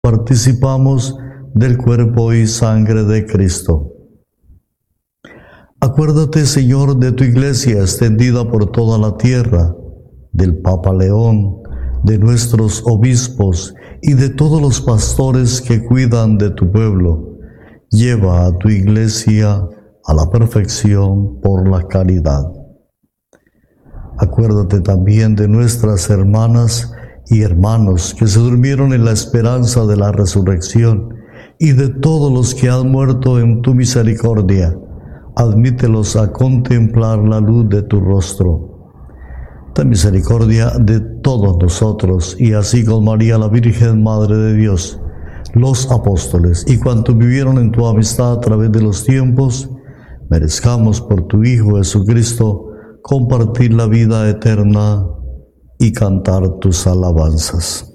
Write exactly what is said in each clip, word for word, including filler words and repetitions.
participamos del cuerpo y sangre de Cristo. Acuérdate, Señor, de tu Iglesia extendida por toda la tierra, del Papa León, de nuestros obispos y de todos los pastores que cuidan de tu pueblo. Lleva a tu Iglesia a la perfección por la caridad. Acuérdate también de nuestras hermanas y hermanos que se durmieron en la esperanza de la resurrección y de todos los que han muerto en tu misericordia. Admítelos a contemplar la luz de tu rostro. Ten misericordia de todos nosotros, y así con María la Virgen, Madre de Dios, los apóstoles y cuantos vivieron en tu amistad a través de los tiempos, merezcamos por tu Hijo Jesucristo compartir la vida eterna y cantar tus alabanzas.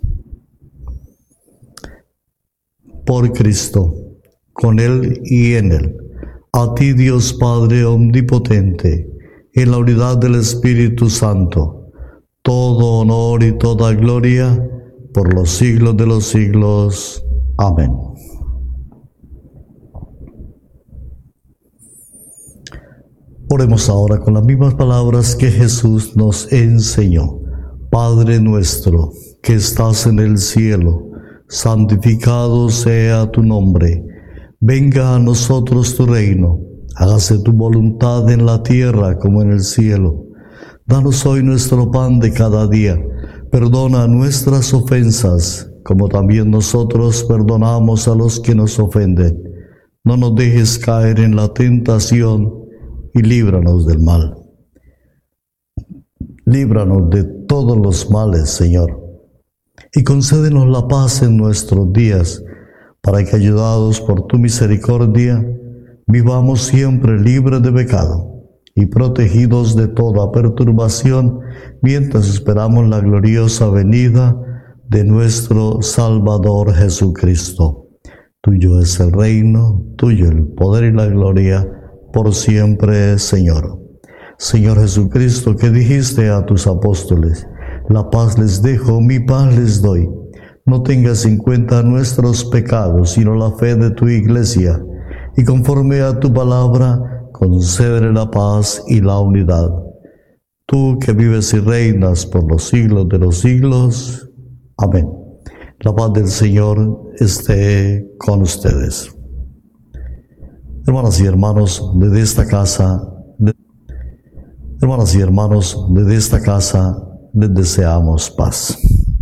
Por Cristo, con Él y en Él, a ti, Dios Padre omnipotente, en la unidad del Espíritu Santo, todo honor y toda gloria por los siglos de los siglos. Amén. Oremos ahora con las mismas palabras que Jesús nos enseñó. Padre nuestro, que estás en el cielo, santificado sea tu nombre. Venga a nosotros tu reino. Hágase tu voluntad en la tierra como en el cielo. Danos hoy nuestro pan de cada día. Perdona nuestras ofensas, como también nosotros perdonamos a los que nos ofenden. No nos dejes caer en la tentación y líbranos del mal. Líbranos de todos los males, Señor, y concédenos la paz en nuestros días, para que, ayudados por tu misericordia, vivamos siempre libres de pecado y protegidos de toda perturbación, mientras esperamos la gloriosa venida de nuestro Salvador Jesucristo. Tuyo es el reino, tuyo el poder y la gloria, por siempre, Señor. Señor Jesucristo, que dijiste a tus apóstoles: la paz les dejo, mi paz les doy. No tengas en cuenta nuestros pecados, sino la fe de tu Iglesia, y conforme a tu palabra, concédele la paz y la unidad. Tú que vives y reinas por los siglos de los siglos. Amén. La paz del Señor esté con ustedes. Hermanas y hermanos, desde esta casa, de, hermanas y hermanos, desde esta casa les deseamos paz.